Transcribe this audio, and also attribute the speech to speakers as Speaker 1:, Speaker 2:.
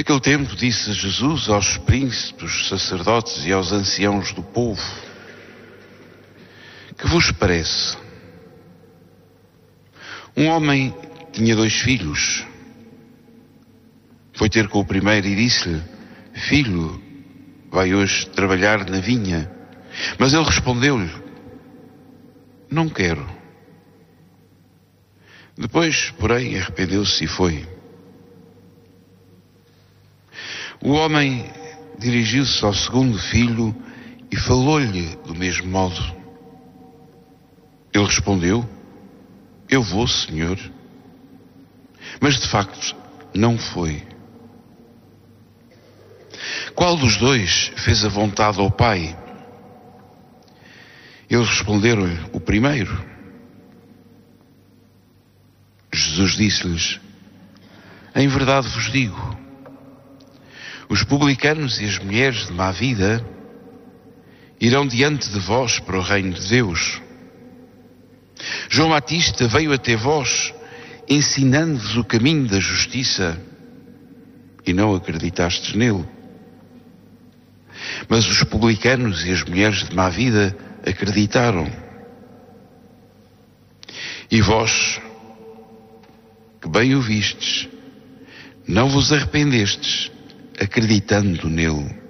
Speaker 1: Naquele tempo disse Jesus aos príncipes, sacerdotes e aos anciãos do povo: que vos parece? Um homem tinha 2 filhos. Foi ter com o primeiro e disse-lhe: filho, vai hoje trabalhar na vinha. Mas ele respondeu-lhe: não quero. Depois, porém, arrependeu-se e foi. O homem dirigiu-se ao segundo filho e falou-lhe do mesmo modo. Ele respondeu: eu vou, senhor. Mas de facto não foi. Qual dos 2 fez a vontade ao pai? Eles responderam-lhe: o primeiro. Jesus disse-lhes: em verdade vos digo, os publicanos e as mulheres de má vida irão diante de vós para o reino de Deus. João Batista veio até vós ensinando-vos o caminho da justiça e não acreditastes nele. Mas os publicanos e as mulheres de má vida acreditaram. E vós, que bem o vistes, não vos arrependestes, acreditando nele.